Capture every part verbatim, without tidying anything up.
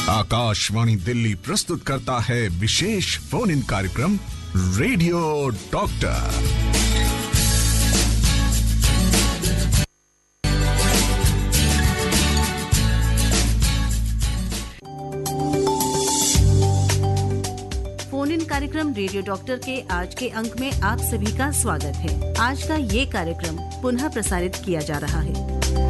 आकाशवाणी दिल्ली प्रस्तुत करता है विशेष फोन इन कार्यक्रम रेडियो डॉक्टर। फोन इन कार्यक्रम रेडियो डॉक्टर के आज के अंक में आप सभी का स्वागत है। आज का ये कार्यक्रम पुनः प्रसारित किया जा रहा है।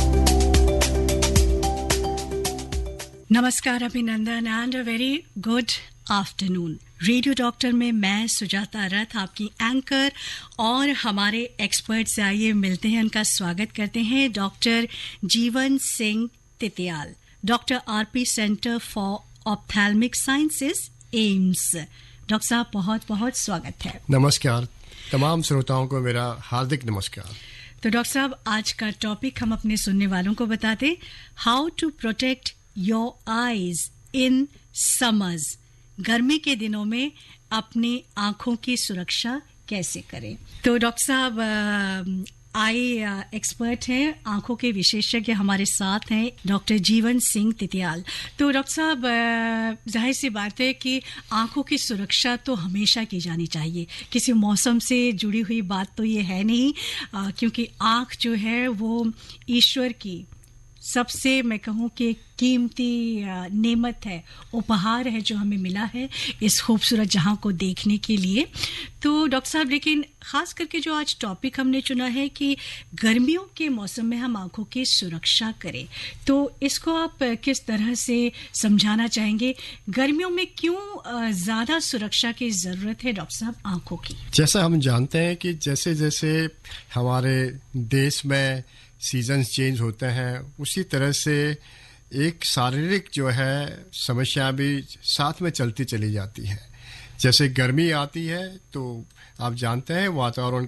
नमस्कार, अभिनंदन and a very good afternoon. Radio doctor में मैं सुजाता रथ आपकी एंकर और हमारे एक्सपर्ट से आइए मिलते हैं, उनका स्वागत करते हैं। Doctor Jeevan Singh Titiyal, doctor RP centre for ophthalmic sciences, AIIMS. Doctor साहब, बहुत बहुत स्वागत है। नमस्कार, तमाम श्रोताओं को मेरा हार्दिक नमस्कार। तो डॉक्टर साहब, आज का टॉपिक हम अपने सुनने वालों को बताते, how to protect your eyes in summers. गर्मी के दिनों में अपनी आंखों की सुरक्षा कैसे करें। तो डॉक्टर साहब, आई एक्सपर्ट हैं, आंखों के विशेषज्ञ हमारे साथ हैं, डॉक्टर जीवन सिंह तितियाल। तो डॉक्टर साहब, जाहिर सी बात है कि आंखों की सुरक्षा तो हमेशा की जानी चाहिए। किसी मौसम से जुड़ी हुई बात तो ये है नहीं, आ, क्योंकि आंख जो है वो ईश्वर की सबसे, मैं कहूँ कि कीमती नेमत है, उपहार है जो हमें मिला है इस खूबसूरत जहां को देखने के लिए। तो डॉक्टर साहब, लेकिन खास करके जो आज टॉपिक हमने चुना है कि गर्मियों के मौसम में हम आंखों की सुरक्षा करें, तो इसको आप किस तरह से समझाना चाहेंगे? गर्मियों में क्यों ज़्यादा सुरक्षा की ज़रूरत है डॉक्टर साहब आंखों की? जैसा हम जानते हैं कि जैसे जैसे हमारे देश में सीजन्स चेंज होते हैं, उसी तरह से एक शारीरिक जो है समस्या भी साथ में चलती चली जाती है। जैसे गर्मी आती है तो आप जानते हैं वातावरण